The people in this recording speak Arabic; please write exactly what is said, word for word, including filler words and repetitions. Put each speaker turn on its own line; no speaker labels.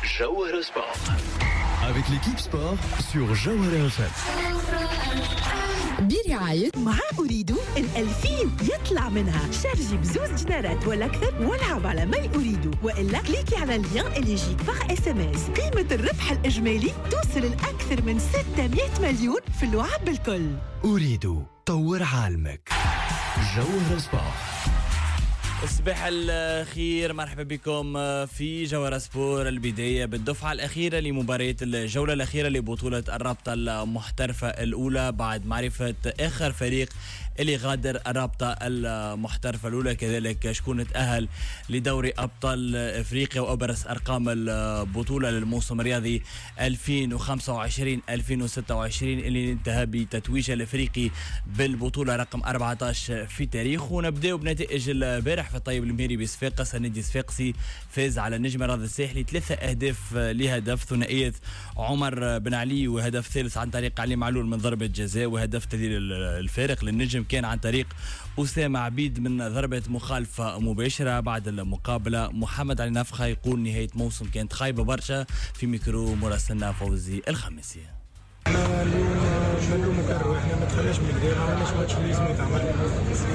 Jawara Sport. Avec l'équipe sport sur Jawara F M.
برعاية
مع أريد الألفين يطلع منها شارجي بزوز دينارات ولا أكثر والعب على ما أريد، وإلا كليكي على اللين اللي يجيك باغ اس ام اس. قيمة الربح الإجمالي توصل لأكثر من ستمائة مليون في اللعب بالكل.
أريد طور عالمك. جوهر سبورت.
الصباح الخير، مرحبا بكم في جوهر سبور. البداية بالدفعة الأخيرة لمباراة الجولة الأخيرة لبطولة الرابطة المحترفة الأولى بعد معرفة آخر فريق اللي غادر الرابطة المحترفة الأولى، كذلك شكون تأهل لدوري أبطال إفريقيا وأبرز أرقام البطولة للموسم الرياضي ألفين وخمسة وعشرين ألفين وستة وعشرين اللي انتهى بتتويج الأفريقي بالبطولة رقم أربعة عشر في تاريخ. ونبدأ بنتائج البارح في الطيب المهيري بصفاقس. النادي الصفاقسي فاز على النجم الرياضي الساحلي ثلاثة أهداف لهدف، ثنائية عمر بن علي وهدف ثالث عن طريق علي معلول من ضربة جزاء، وهدف تدليل الفارق للنجم كان عن طريق أسامة عبيد من ضربة مخالفة مباشرة. بعد المقابلة محمد علي نفخة يقول نهاية موسم كانت خايبة برشا في ميكرو مراسلنا فوزي الخميسي.
احنا اليوم ملو مكرر، احنا ما دخلناش من الجدير، ما عملناش ماتش اللي لازم يتعمل.